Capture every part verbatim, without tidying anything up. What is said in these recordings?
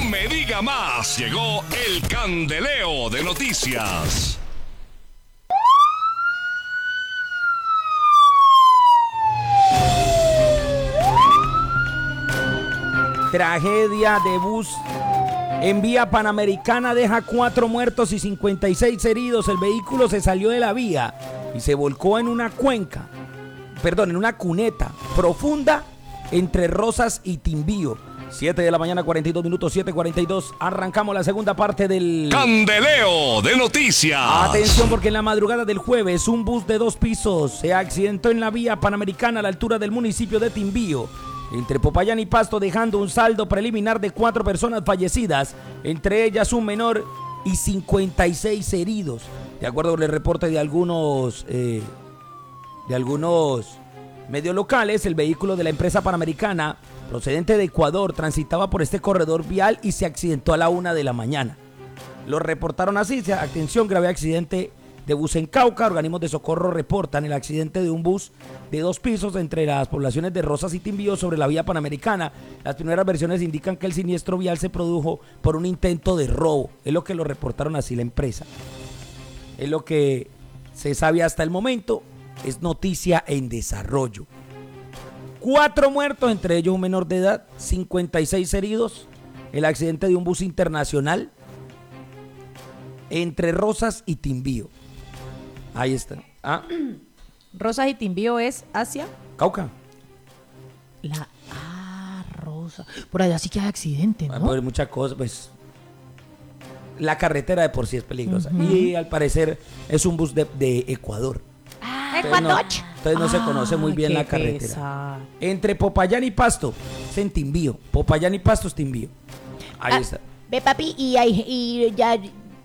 me diga más. Llegó el candeleo de noticias. Tragedia de bus en vía Panamericana deja cuatro muertos y cincuenta y seis heridos. El vehículo se salió de la vía y se volcó en una cuenca, perdón, en una cuneta profunda entre Rosas y Timbío. siete de la mañana, cuarenta y dos minutos, siete cuarenta y dos. Arrancamos la segunda parte del candeleo de noticias. Atención, porque en la madrugada del jueves un bus de dos pisos se accidentó en la vía Panamericana a la altura del municipio de Timbío, entre Popayán y Pasto, dejando un saldo preliminar de cuatro personas fallecidas, entre ellas un menor y cincuenta y seis heridos. De acuerdo con el reporte de algunos eh, de algunos medios locales, el vehículo de la empresa Panamericana, procedente de Ecuador, transitaba por este corredor vial y se accidentó a la una de la mañana. Lo reportaron así: atención, grave accidente de bus en Cauca. Organismos de socorro reportan el accidente de un bus de dos pisos entre las poblaciones de Rosas y Timbío sobre la vía Panamericana. Las primeras versiones indican que el siniestro vial se produjo por un intento de robo. Es lo que lo reportaron así la empresa. Es lo que se sabe hasta el momento. Es noticia en desarrollo. Cuatro muertos, entre ellos un menor de edad, cincuenta y seis heridos. El accidente de un bus internacional entre Rosas y Timbío. Ahí está. Ah. Rosas y Timbío es hacia Cauca. La ah, Rosa. Por allá sí que hay accidente, ¿no? Por muchas cosas, pues. La carretera de por sí es peligrosa. Uh-huh. Y al parecer es un bus de, de Ecuador. Ah, entonces no, Ecuador. entonces no ah, se conoce muy bien la carretera. Pesa. Entre Popayán y Pasto es en Timbío. Popayán y Pasto es Timbío. Ahí ah, está. Ve, papi, y, hay, y ya.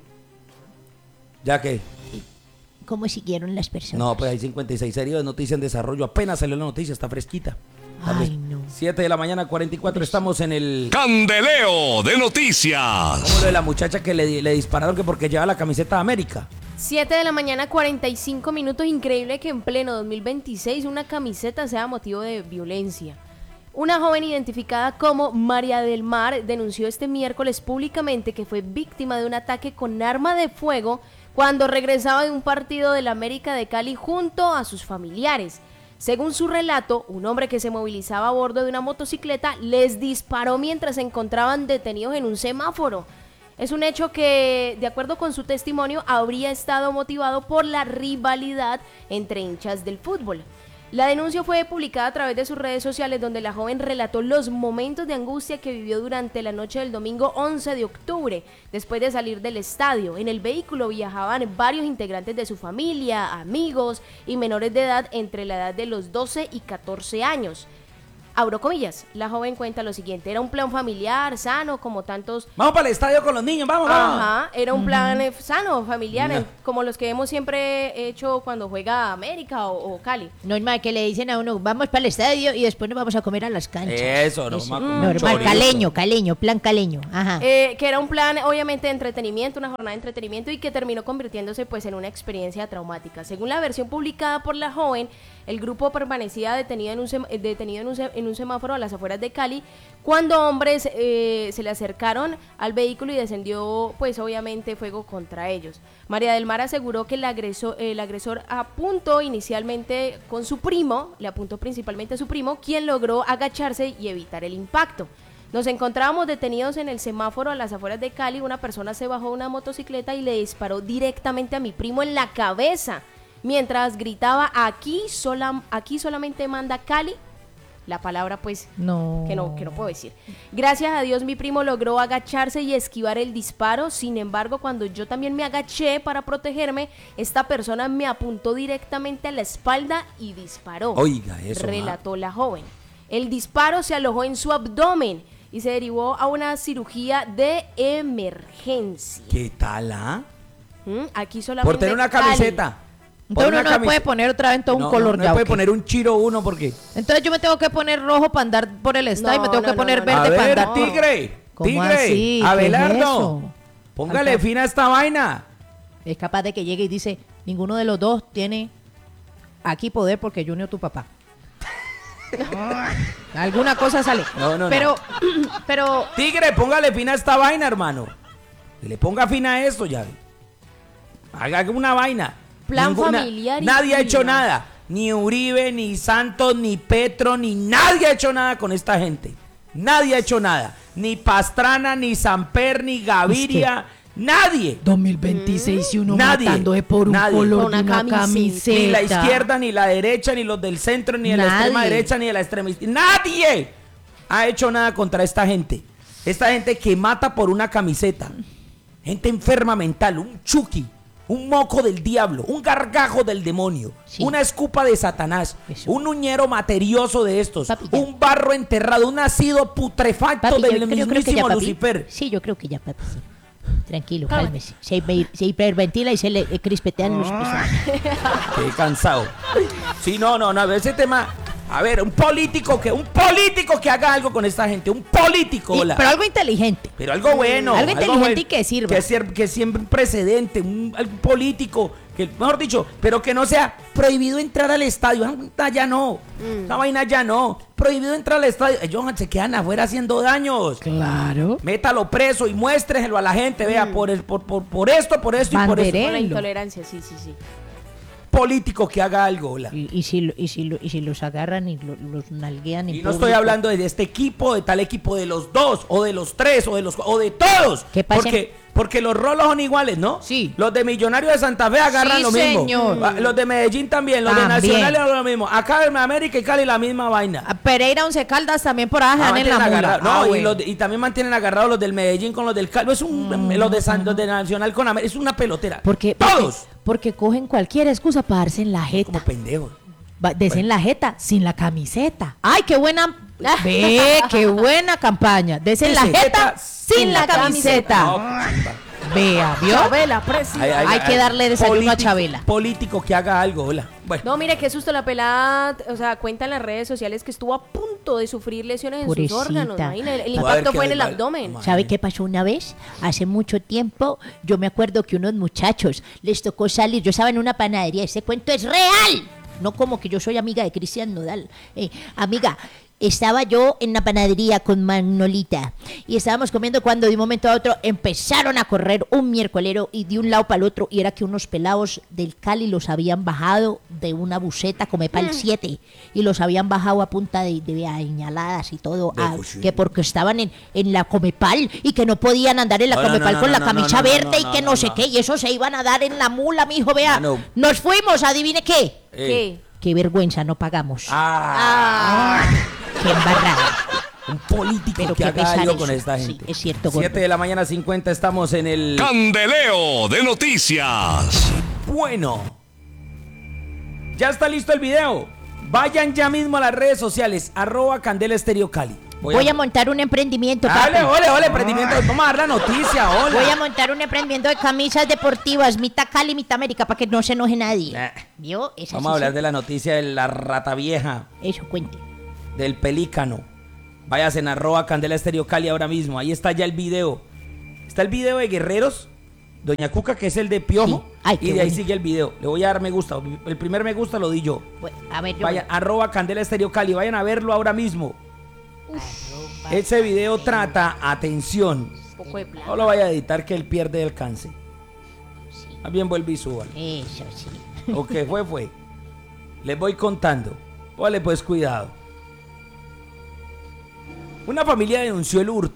¿Ya qué? ¿Cómo siguieron las personas? No, pues hay cincuenta y seis heridos. Noticia en desarrollo. Apenas salió la noticia, está fresquita. Está Ay, fresquita. no. siete de la mañana, cuarenta y cuatro. Estamos en el candeleo de noticias. Como lo de la muchacha que le, le dispararon que porque lleva la camiseta de América. siete de la mañana, cuarenta y cinco minutos. Increíble que en pleno dos mil veintiséis una camiseta sea motivo de violencia. Una joven identificada como María del Mar denunció este miércoles públicamente que fue víctima de un ataque con arma de fuego cuando regresaba de un partido del América de Cali junto a sus familiares. Según su relato, un hombre que se movilizaba a bordo de una motocicleta les disparó mientras se encontraban detenidos en un semáforo. Es un hecho que, de acuerdo con su testimonio, habría estado motivado por la rivalidad entre hinchas del fútbol. La denuncia fue publicada a través de sus redes sociales, donde la joven relató los momentos de angustia que vivió durante la noche del domingo once de octubre, después de salir del estadio. En el vehículo viajaban varios integrantes de su familia, amigos y menores de edad entre la edad de los doce y catorce años. Abro comillas, la joven cuenta lo siguiente: era un plan familiar, sano, como tantos... Vamos para el estadio con los niños, vamos, vamos. Ajá, era un plan uh-huh. sano, familiar, no. como los que hemos siempre hecho cuando juega América o, o Cali. Normal, que le dicen a uno, vamos para el estadio y después nos vamos a comer a las canchas. Eso, no, Eso. Normal, caleño, caleño, plan caleño. Ajá. Eh, que era un plan, obviamente, de entretenimiento, una jornada de entretenimiento y que terminó convirtiéndose pues en una experiencia traumática. Según la versión publicada por la joven, el grupo permanecía detenido en un, sem- detenido en un, sem- en un semáforo a las afueras de Cali cuando hombres eh, se le acercaron al vehículo y descendió, pues obviamente, fuego contra ellos. María del Mar aseguró que el agresor, el agresor apuntó inicialmente con su primo, le apuntó principalmente a su primo, quien logró agacharse y evitar el impacto. Nos encontrábamos detenidos en el semáforo a las afueras de Cali. Una persona se bajó de una motocicleta y le disparó directamente a mi primo en la cabeza, mientras gritaba, aquí, sola, aquí solamente manda Cali. La palabra pues no. Que, no, que no puedo decir. Gracias a Dios mi primo logró agacharse y esquivar el disparo. Sin embargo, cuando yo también me agaché para protegerme, esta persona me apuntó directamente a la espalda y disparó. Oiga, eso. Relató la joven. El disparo se alojó en su abdomen y se derivó a una cirugía de emergencia. ¿Qué tal, ah? ¿Mm? Aquí solamente por tener una camiseta. Cali. Entonces uno no camis- puede poner otra vez todo no, un color no, ya. No puede okay. poner un chiro uno porque. Entonces yo me tengo que poner rojo para andar por el estadio no, y me tengo no, que no, poner no, verde no. para andar. A ver, tigre, ¿Cómo tigre, así? Abelardo, ¿Qué es póngale Acá. fin a esta vaina. Es capaz de que llegue y dice, ninguno de los dos tiene aquí poder porque Junior tu papá. Alguna cosa sale. No, no, pero, pero, Tigre, póngale fin a esta vaina, hermano. Que le ponga fin a esto, ya. Haga una vaina. Plan familiar y Nadie ha hecho prima. nada. Ni Uribe, ni Santos, ni Petro, ni nadie ha hecho nada con esta gente. Nadie ha hecho nada. Ni Pastrana, ni Samper, ni Gaviria. Nadie. dos mil veintiséis y uno Nadie. matando de por un Nadie. color Con de una una camiseta. camiseta. Ni la izquierda, ni la derecha, ni los del centro, ni de la Nadie. extrema derecha, ni de la extrema izquierda. Nadie ha hecho nada contra esta gente. Esta gente que mata por una camiseta. Gente enferma mental, un chuki, un moco del diablo, un gargajo del demonio, Sí. una escupa de Satanás, Eso. un uñero materioso de estos, Papi, ya. un barro enterrado, un ácido putrefacto Papi, del yo creo, creo que mismísimo ya, papi. Lucifer. Sí, yo creo que ya, papi. Sí. Tranquilo, cálmese. Se, hiper- se hiperventila y se le eh, crispetean los pezones. Qué cansado. Sí, no, no, no, ese tema. A ver, un político que, un político que haga algo con esta gente, un político, Y- hola. pero algo inteligente. Pero algo bueno. Algo inteligente bueno, y que sirva. Que, sier- que siempre un precedente, un, algún político, que, mejor dicho, pero que no sea prohibido entrar al estadio. Ah, ya no. Esa vaina ya no. Prohibido entrar al estadio. Ellos se quedan afuera haciendo daños. Claro. Métalo preso y muéstreselo a la gente. Vea, por, el- por, por, por esto, por esto y por Banderé. esto. Con la Elo. intolerancia, sí, sí, sí. Político que haga algo, hola. Y, y si, lo- y, si, lo- y si los agarran y lo- los nalguean en Y no estoy público. hablando de este equipo, de tal equipo, de los dos, o de los tres, o de los o de todos. ¿Qué pasa? Porque, porque los rolos son iguales, ¿no? Sí. Los de Millonarios de Santa Fe agarran Sí, lo mismo. señor. Ah, Los de Medellín también, los También. de Nacional lo mismo. Acá en América y Cali la misma vaina. A Pereira, Once Caldas también por allá Ah, dan en la mantienen mula. agarrado- No, Ah, y, bueno. los de- y también mantienen agarrados los del Medellín con los del Cali. Es un, los, de San- los de Nacional con América. Es una pelotera. Porque, Todos. Porque, porque cogen cualquier excusa para darse en la jeta. Como pendejos. Va- Desen la jeta sin la camiseta. ¡Ay, qué buena! Ve, qué buena campaña. Desen la Dese jeta sin la camiseta. No, chimba. Vea, ¿vio? Chabela, presi. Hay, Hay que darle desayuno a político- Chabela. Político que haga algo, hola. Bueno. No, mire, qué susto la pelada, o sea, cuenta en las redes sociales que estuvo a punto de sufrir lesiones en Pobrecita. sus órganos. Imagina, el, el Puede haber impacto fue en el quedado igual. abdomen. Ma- ¿Sabe qué pasó una vez? Hace mucho tiempo, yo me acuerdo que unos muchachos les tocó salir, yo estaba en una panadería, ese cuento es real, no como que yo soy amiga de Cristian Nodal. Eh, amiga, estaba yo en la panadería con Manolita y estábamos comiendo cuando de un momento a otro empezaron a correr un miércolero y de un lado para el otro, y era que unos pelados del Cali los habían bajado de una buseta como para el siete y los habían bajado a punta de, de añaladas y todo, De a- fusil. que porque estaban en, en la Comepal y que no podían andar en la No, no, Comepal no, con no, la no, no, camisa no, no, verde no, y que no, no, sé no. qué, y eso se iban a dar en la mula, mijo, vea. Mano. Nos fuimos, adivine qué. Eh. ¿Qué? Qué vergüenza, no pagamos. Ah. Qué embarrada. Un político Pero que qué haga pesar algo eso. con esta Sí, gente. es cierto, gordo. siete de la mañana cincuenta, estamos en el... Candeleo de noticias. Bueno. Ya está listo el video. Vayan ya mismo a las redes sociales, arroba Candela Estéreo Cali. Voy a montar un emprendimiento, papi. Dale, ole, ole, emprendimiento. Vamos a dar la noticia, hola. Voy a montar un emprendimiento de camisas deportivas, mitad Cali, mitad América, para que no se enoje nadie. Nah. ¿Vio? Esa Vamos a sí hablar se- de la noticia de la rata vieja, Eso, cuente. del pelícano. Váyase en arroba Candela Estéreo Cali ahora mismo. Ahí está ya el video. Está el video de Guerreros, Doña Cuca, que es el de Piojo. Sí. Ay, qué y de ahí bonito. sigue el video. Le voy a dar me gusta. El primer me gusta lo di yo. Bueno, a ver, yo... Vayan, arroba Candela Estéreo Cali. Vayan a verlo ahora mismo. Arroba- Ese video trata, atención, Un poco de plata. no lo vaya a editar que él pierde el alcance. Más bien vuelve y suba. Eso sí. O que fue, fue. Les voy contando. Vale, pues cuidado. Una familia denunció el hurto